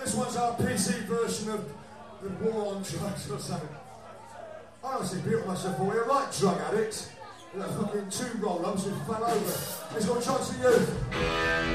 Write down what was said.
This one's our PC version of the War on Drugs or something. I honestly built myself all a right drug addict. With that fucking 2 roll-ups who fell over. He's got a chance of youth.